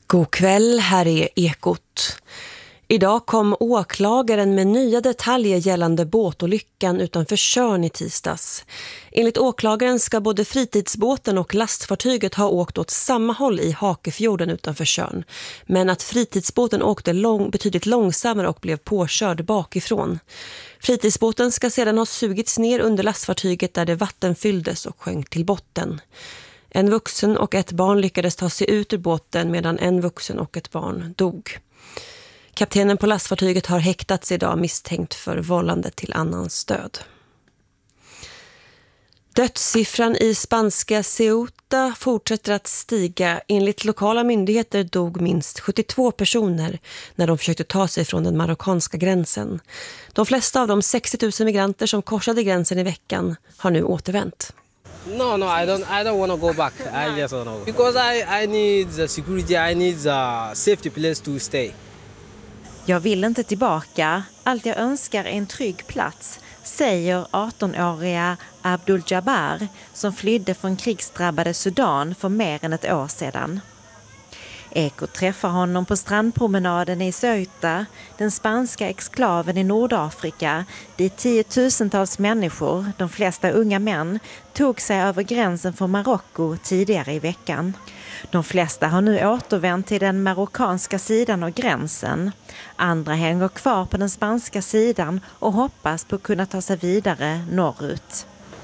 God kväll, här är Ekot. Idag kom åklagaren med nya detaljer gällande båtolyckan utanför Tjörn i tisdags. Enligt åklagaren ska både fritidsbåten och lastfartyget ha åkt åt samma håll i Hakefjorden utanför Tjörn. Men att fritidsbåten åkte betydligt långsammare och blev påkörd bakifrån. Fritidsbåten ska sedan ha sugits ner under lastfartyget där det vattenfylldes och sjönk till botten. En vuxen och ett barn lyckades ta sig ut ur båten medan en vuxen och ett barn dog. Kaptenen på lastfartyget har häktats idag misstänkt för vållande till annans död. Dödssiffran i spanska Ceuta fortsätter att stiga. Enligt lokala myndigheter dog minst 72 personer när de försökte ta sig från den marockanska gränsen. De flesta av de 60 000 migranter som korsade gränsen i veckan har nu återvänt. No, I don't want to go back. I just don't know. Because I need the security, I need the safety place to stay. Jag vill inte tillbaka. Allt jag önskar är en trygg plats, säger 18-åriga Abdul Jabbar som flydde från krigsdrabbade Sudan för mer än ett år sedan. Ekot träffar honom på strandpromenaden i Ceuta, den spanska exklaven i Nordafrika, dit 10 000-tals människor, de flesta unga män, tog sig över gränsen från Marocko tidigare i veckan. De flesta har nu återvänt till den marockanska sidan av gränsen. Andra hänger kvar på den spanska sidan och hoppas på att kunna ta sig vidare norrut.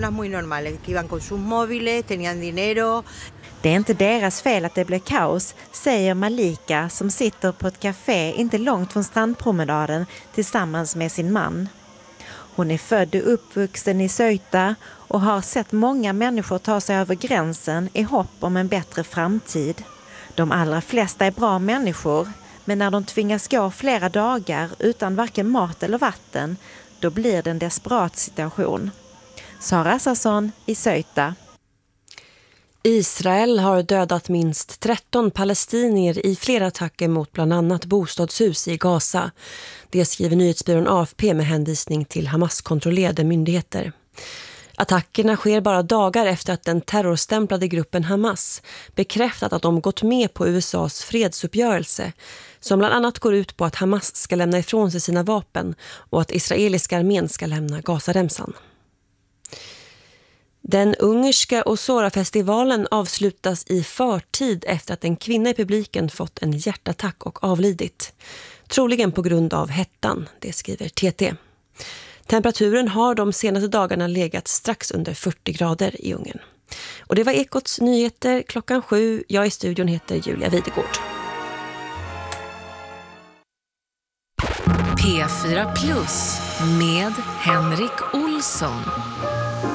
Det är inte deras fel att det blev kaos, säger Malika som sitter på ett café inte långt från strandpromenaden tillsammans med sin man. Hon är född och uppvuxen i Ceuta och har sett många människor ta sig över gränsen i hopp om en bättre framtid. De allra flesta är bra människor, men när de tvingas gå flera dagar utan varken mat eller vatten, då blir det en desperat situation. Sara Sasson i Ceuta. Israel har dödat minst 13 palestinier i flera attacker mot bland annat bostadshus i Gaza. Det skriver nyhetsbyrån AFP med hänvisning till Hamas-kontrollerade myndigheter. Attackerna sker bara dagar efter att den terrorstämplade gruppen Hamas bekräftat att de gått med på USAs fredsuppgörelse som bland annat går ut på att Hamas ska lämna ifrån sig sina vapen och att israeliska armén ska lämna Gazaremsan. Den ungerska Ozora-festivalen avslutas i förtid efter att en kvinna i publiken fått en hjärtattack och avlidit. Troligen på grund av hettan, det skriver TT. Temperaturen har de senaste dagarna legat strax under 40 grader i Ungern. Och det var Ekots nyheter 7:00. Jag i studion heter Julia Videgård. P4 Plus med Henrik Olsson.